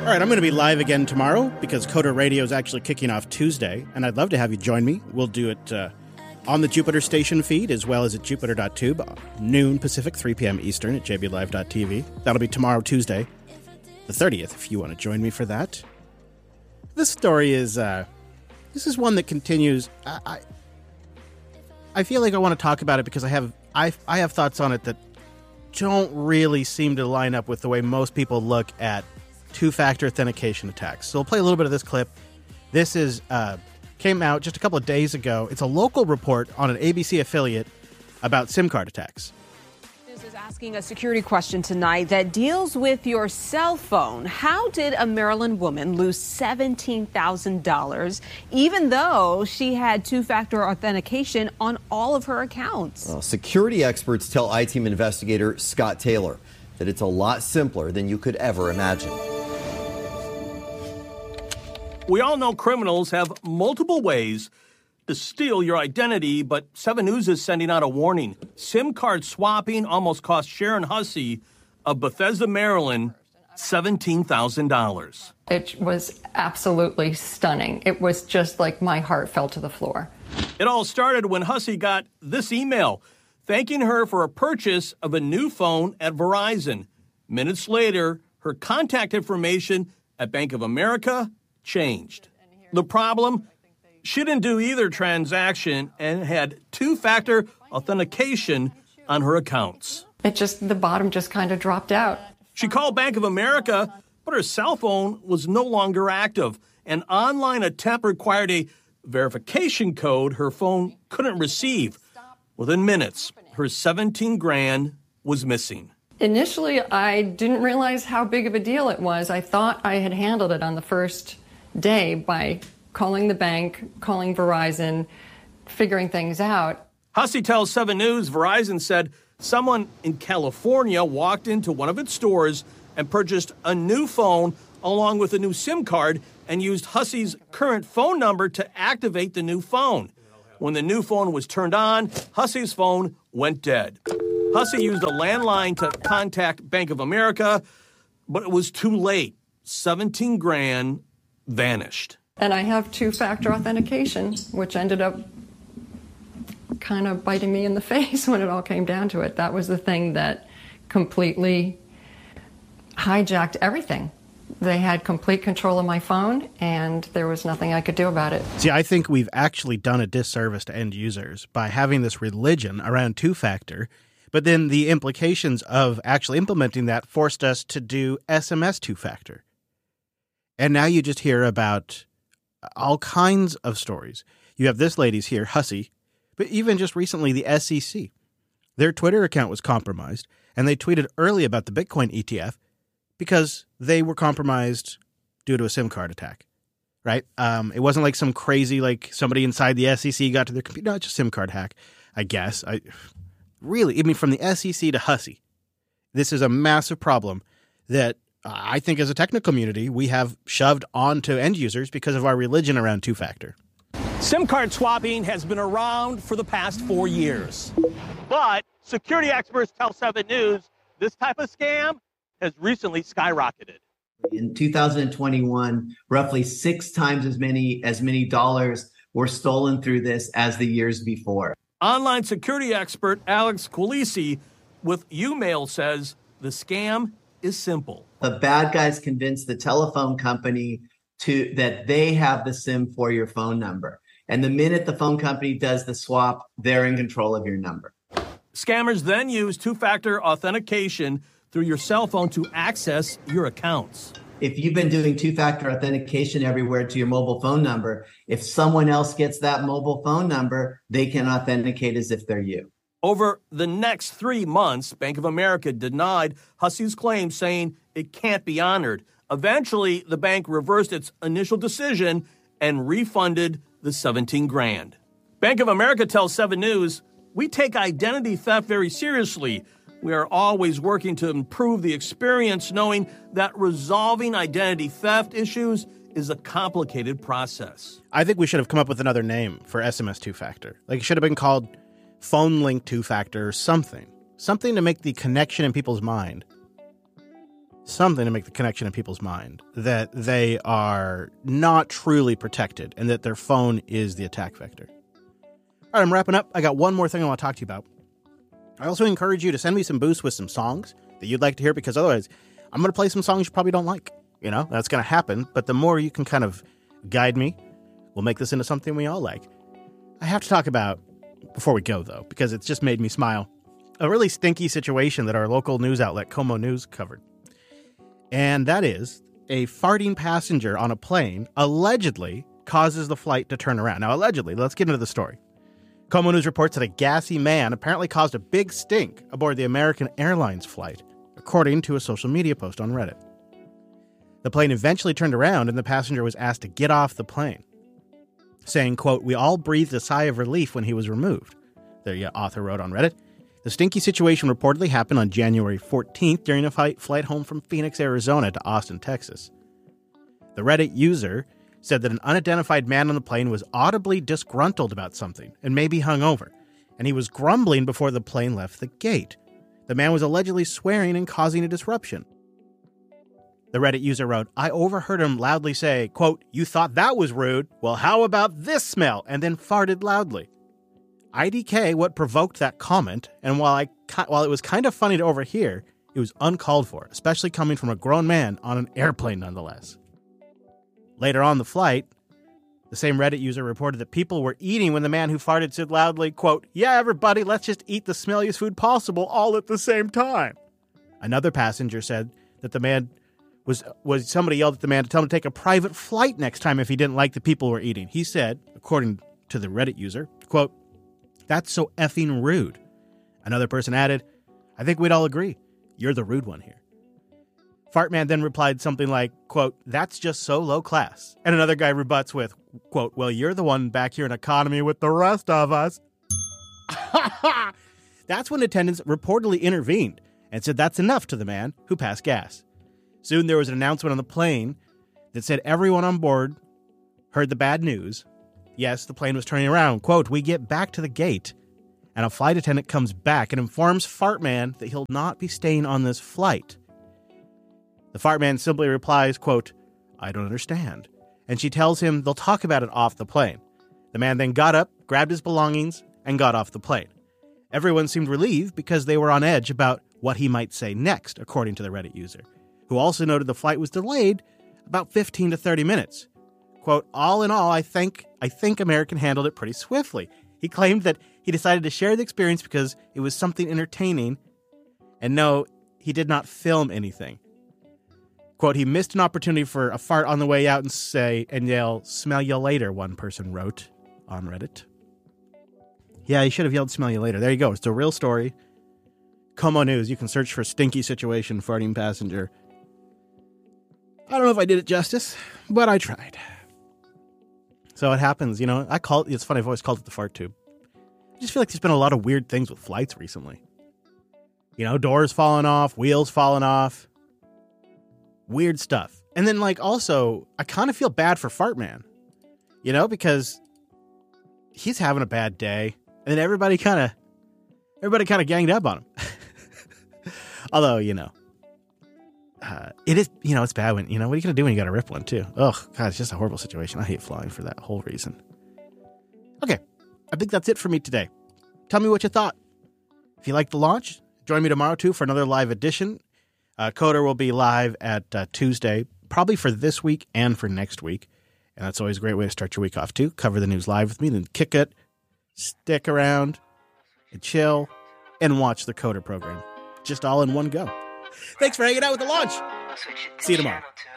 All right, I'm going to be live again tomorrow because Coder Radio is actually kicking off Tuesday, and I'd love to have you join me. We'll do it on the Jupiter station feed as well as at jupiter.tube, noon Pacific, 3 p.m. Eastern at jblive.tv. That'll be tomorrow, Tuesday, the 30th, if you want to join me for that. This story is, this is one that continues. I feel like I want to talk about it because I have thoughts on it that don't really seem to line up with the way most people look at two-factor authentication attacks. So we'll play a little bit of this clip. This is came out just a couple of days ago. It's a local report on an ABC affiliate about SIM card attacks. This is asking a security question tonight that deals with your cell phone. How did a Maryland woman lose $17,000 even though she had two-factor authentication on all of her accounts? Well, security experts tell I-Team investigator Scott Taylor that it's a lot simpler than you could ever imagine. We all know criminals have multiple ways to steal your identity, but 7 News is sending out a warning. SIM card swapping almost cost Sharon Hussey of Bethesda, Maryland, $17,000. It was absolutely stunning. It was just like my heart fell to the floor. It all started when Hussey got this email thanking her for a purchase of a new phone at Verizon. Minutes later, her contact information at Bank of America changed. The problem? She didn't do either transaction and had two-factor authentication on her accounts. The bottom just kind of dropped out. She called Bank of America, but her cell phone was no longer active. An online attempt required a verification code her phone couldn't receive. Within minutes, her $17,000 was missing. Initially, I didn't realize how big of a deal it was. I thought I had handled it on the first day by calling the bank, calling Verizon, figuring things out. Hussey tells 7 News Verizon said someone in California walked into one of its stores and purchased a new phone along with a new SIM card and used Hussey's current phone number to activate the new phone. When the new phone was turned on, Hussey's phone went dead. Hussey used a landline to contact Bank of America, but it was too late. $17,000 vanished. And I have two-factor authentication, which ended up kind of biting me in the face when it all came down to it. That was the thing that completely hijacked everything. They had complete control of my phone, and there was nothing I could do about it. See, I think we've actually done a disservice to end users by having this religion around two-factor, but then the implications of actually implementing that forced us to do SMS two-factor. And now you just hear about all kinds of stories. You have this lady's here, Hussey, but even just recently, the SEC. Their Twitter account was compromised, and they tweeted early about the Bitcoin ETF because they were compromised due to a SIM card attack, right? It wasn't like some crazy, like somebody inside the SEC got to their computer. No, it's just a SIM card hack, I guess. From the SEC to Hussey, this is a massive problem that I think as a technical community, we have shoved onto end users because of our religion around two-factor. SIM card swapping has been around for the past 4 years. But security experts tell 7 News this type of scam has recently skyrocketed. In 2021, roughly 6 times as many dollars were stolen through this as the years before. Online security expert Alex Quilisi with Umail says the scam is simple. The bad guys convince the telephone company that they have the SIM for your phone number. And the minute the phone company does the swap, they're in control of your number. Scammers then use two-factor authentication through your cell phone to access your accounts. If you've been doing two-factor authentication everywhere to your mobile phone number, if someone else gets that mobile phone number, they can authenticate as if they're you. Over the next 3 months, Bank of America denied Hussey's claim, saying it can't be honored. Eventually, the bank reversed its initial decision and refunded the $17,000. Bank of America tells 7 News, "We take identity theft very seriously. We are always working to improve the experience, knowing that resolving identity theft issues is a complicated process." I think we should have come up with another name for SMS two-factor. Like it should have been called Phone Link two-factor or something. Something to make the connection in people's mind something to make the connection in people's mind that they are not truly protected and that their phone is the attack vector. All right, I'm wrapping up. I got one more thing I want to talk to you about. I also encourage you to send me some boosts with some songs that you'd like to hear, because otherwise I'm going to play some songs you probably don't like. You know, that's going to happen. But the more you can kind of guide me, we'll make this into something we all like. I have to talk about, before we go though, because it's just made me smile, a really stinky situation that our local news outlet, Como News, covered. And that is a farting passenger on a plane allegedly causes the flight to turn around. Now, allegedly, let's get into the story. Como News reports that a gassy man apparently caused a big stink aboard the American Airlines flight, according to a social media post on Reddit. The plane eventually turned around and the passenger was asked to get off the plane, saying, quote, "We all breathed a sigh of relief when he was removed," the author wrote on Reddit. The stinky situation reportedly happened on January 14th during a flight home from Phoenix, Arizona to Austin, Texas. The Reddit user said that an unidentified man on the plane was audibly disgruntled about something and maybe hungover, and he was grumbling before the plane left the gate. The man was allegedly swearing and causing a disruption. The Reddit user wrote, "I overheard him loudly say, quote, 'You thought that was rude? Well, how about this smell?' and then farted loudly. IDK what provoked that comment, and while it was kind of funny to overhear, it was uncalled for, especially coming from a grown man on an airplane nonetheless." Later on the flight, the same Reddit user reported that people were eating when the man who farted said loudly, quote, "Yeah, everybody, let's just eat the smelliest food possible all at the same time." Another passenger said that the man was somebody yelled at the man to tell him to take a private flight next time if he didn't like the people were eating. He said, according to the Reddit user, quote, "That's so effing rude." Another person added, "I think we'd all agree. You're the rude one here." Fartman then replied something like, quote, "That's just so low class." And another guy rebuts with, quote, "Well, you're the one back here in economy with the rest of us." That's when attendants reportedly intervened and said that's enough to the man who passed gas. Soon there was an announcement on the plane that said everyone on board heard the bad news. Yes, the plane was turning around. Quote, "We get back to the gate, and a flight attendant comes back and informs Fartman that he'll not be staying on this flight." The Fartman simply replies, quote, "I don't understand." And she tells him they'll talk about it off the plane. The man then got up, grabbed his belongings, and got off the plane. Everyone seemed relieved because they were on edge about what he might say next, according to the Reddit user, who also noted the flight was delayed about 15 to 30 minutes. Quote, "All in all, I think American handled it pretty swiftly." He claimed that he decided to share the experience because it was something entertaining, and no, he did not film anything. Quote, "He missed an opportunity for a fart on the way out and yell, 'Smell you later,'" one person wrote on Reddit. Yeah, he should have yelled, "Smell you later." There you go. It's a real story. Como News. You can search for stinky situation, farting passenger. I don't know if I did it justice, but I tried. So it happens, you know. It's funny, I've always called it the fart tube. I just feel like there's been a lot of weird things with flights recently. You know, doors falling off, wheels falling off. Weird stuff. And then, also, I kind of feel bad for Fartman. You know, because he's having a bad day. And then everybody kind of ganged up on him. Although, it is, it's bad when, what are you going to do when you got a rip one, too? Oh, God, it's just a horrible situation. I hate flying for that whole reason. Okay, I think that's it for me today. Tell me what you thought. If you like the launch, join me tomorrow, too, for another live edition. Coder will be live at Tuesday, probably for this week and for next week. And that's always a great way to start your week off, too. Cover the news live with me, then kick it, stick around, and chill, and watch the Coder program. Just all in one go. Thanks for hanging out with the launch. See you tomorrow.